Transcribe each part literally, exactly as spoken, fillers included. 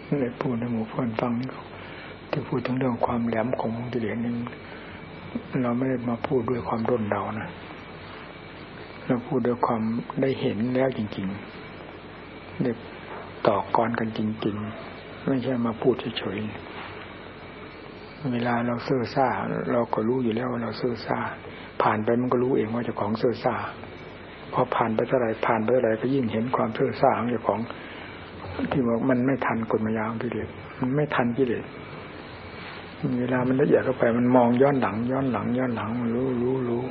เลยพูดในหมู่เพื่อนฟังนี่ที่พูดถึงเรื่องความแหลมคมของกิเลสนี่เราไม่ได้มาพูดด้วยความร่นเดานะเราพูดด้วยความได้เห็นแล้วจริงๆได้ต่อกรกันจริงๆไม่ใช่มาพูดเฉยๆเวลาเราเซ่อซ่าเราก็รู้อยู่แล้วว่าเราเซ่อซ่าผ่านไปมันก็รู้เองว่าเจ้าของเซ่อซ่าพอผ่านไปเท่าไหร่ผ่านไปเท่าไหร่ก็ยิ่งเห็นความเซ่อซ่าของเจ้าของที่ว่ามันไม่ทันกฎมายาของกิเลสมันไม่ทันกิเลสเวลามันละเอียดเข้าไปมันมองย้อนหลังย้อนหลังย้อนหลังมันรู้รู้รู้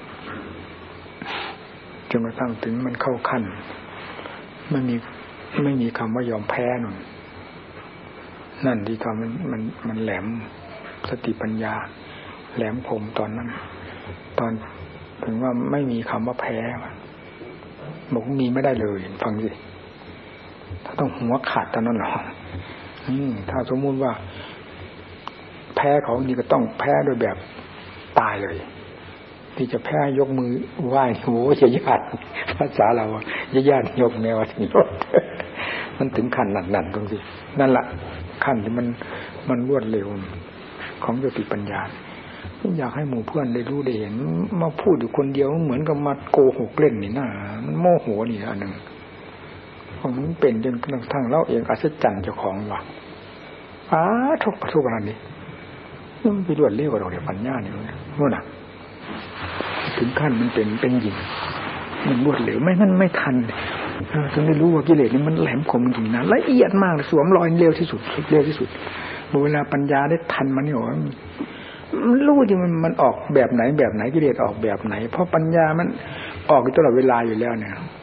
จนกระทั่งถึงมันเข้าขั้นไม่มีไม่มีคำว่ายอมแพ้นั่นนั่นที่ทำมันมันมันแหลมสติปัญญาแหลมคมตอนนั้นตอนถึงว่าไม่มีคำว่าแพ้บอกมีไม่ได้เลยฟังสิถ้าต้องหัวขาดตอนนั้นหรอถ้าสมมุติว่าแพ้เขานี่ก็ต้องแพ้โดยแบบตายเลยที่จะแพ้ยกมือไหว้โหจะญาติภาษาเราจะญาติยกแนวที่รถมันถึงขั้นนั่นๆตรงนี้นั่นแหละขั้นที่มันมันรวดเร็วของสติปัญญาอยากให้หมู่เพื่อนได้รู้ได้เห็นมาพูดอยู่คนเดียวเหมือนกับมาโกหกเล่นนี่นะมันโมโหนี่อันหนึ่งมันเป็นจนกระทั่งเราเองอัศจรรย์เจ้าของว่ะอ้าทุกทุกวันนี้มันไปรวดเร็วกว่าเราเดี๋ยวปัญญาเนี่ยนู่นน่ะถึงขั้นมันเป็นเป็นหญิงมันรวดเร็วไม่มันไม่ทันถึงได้รู้ว่ากิเลสนี่มันแหลมคมจริงนะละเอียดมากสวมรอยเร็วที่สุดเร็วที่สุดเวลาปัญญาได้ทันมันนี่โอ้มันรู้จริงมันมันออกแบบไหนแบบไหนกิเลสออกแบบไหนเพราะปัญญามันออกอยู่ตลอดเวลาอยู่แล้วเนี่ย